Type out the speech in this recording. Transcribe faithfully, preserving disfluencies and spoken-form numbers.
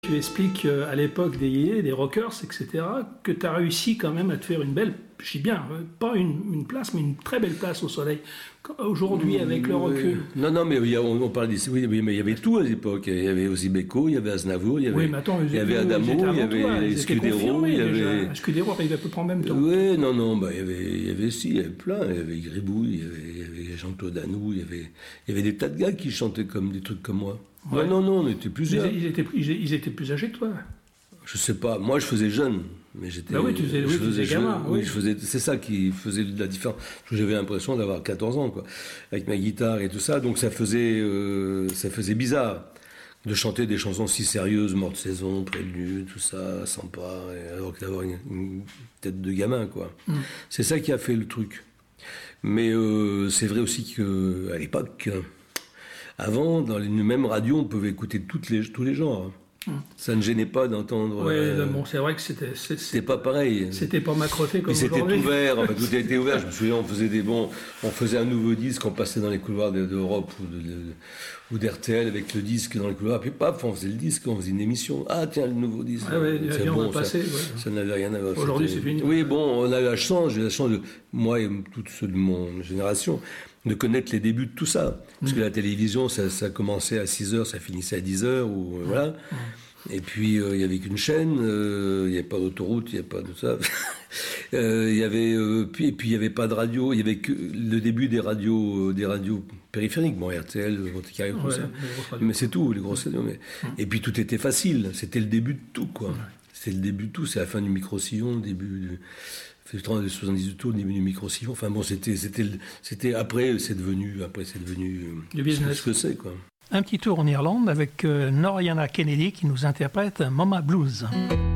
Tu expliques à l'époque des yéyés, des rockers, et cetera, que tu as réussi quand même à te faire une belle, je dis bien, pas une, une place, mais une très belle place au soleil. Aujourd'hui, avec le recul. Non, non, mais on, on parle d'ici, oui, mais il y avait tout à l'époque. Il y avait aussi Beko, il y avait Aznavour, il y avait, oui, mais attends, il y avait Adamo, il y avait Scudero, il y avait. Scudero arrivait à peu près en même temps. Oui, non, non, bah, il y avait, il y avait, si, il y avait plein. Il y avait Gribouille, il y avait, il y avait Jean-Claude Anou, il y avait, il y avait des tas de gars qui chantaient comme des trucs comme moi. Ouais. Non, non, non, on était plusieurs. Ils, ils, étaient, ils étaient plus âgés que toi. Je sais pas. Moi, je faisais jeune, mais j'étais. Bah oui, tu faisais, oui, je tu faisais gamin. Oui, oui. je faisais. C'est ça qui faisait la différence. Parce que j'avais l'impression d'avoir quatorze ans, quoi, avec ma guitare et tout ça. Donc ça faisait, euh, ça faisait bizarre de chanter des chansons si sérieuses, Mort de saison, Prélude, tout ça, sympa, alors que d'avoir une, une tête de gamin, quoi. Mm. C'est ça qui a fait le truc. Mais euh, c'est vrai aussi que à l'époque. Avant, dans les mêmes radios, on pouvait écouter toutes les, tous les genres. Hum. Ça ne gênait pas d'entendre. Oui, euh, bon, c'est vrai que c'était. C'était pas pareil. C'était pas macroté comme c'était aujourd'hui. ouvert, enfin, tout était ouvert. Je me souviens, on faisait des bons. On faisait un nouveau disque, on passait dans les couloirs d'Europe ou, de, de, ou d'R T L avec le disque dans les couloirs. Puis paf, on faisait le disque, on faisait une émission. Ah, tiens, le nouveau disque. Ah, ouais, c'est bon, on passé, ça, ouais. ça n'avait rien à voir. Aujourd'hui, c'est fini. Oui, bon, on a eu la chance, j'ai la chance de. Moi et tous ceux de mon génération. De connaître les débuts de tout ça. Parce mmh. que la télévision, ça, ça commençait à six heures, ça finissait à dix heures, ou, euh, voilà. Mmh. Et puis, il euh, n'y avait qu'une chaîne, il euh, n'y avait pas d'autoroute, il n'y avait pas de ça. Il euh, y avait, euh, puis, et puis, il n'y avait pas de radio, il n'y avait que le début des radios, euh, des radios périphériques, bon, R T L, Monte Carlo, tout ouais, ça. Mais c'est tout, les grosses radios. Mais... Mmh. Et puis, tout était facile, c'était le début de tout, quoi. Ouais. C'était le début de tout, c'est la fin du micro-sillon, le début du... de soixante-dix-huit tours, du micro-sillon. Enfin bon, c'était, c'était, c'était après, c'est devenu, après, c'est devenu du business. Ce que c'est, quoi. Un petit tour en Irlande avec euh, Noriana Kennedy qui nous interprète Mama Blues. Mmh.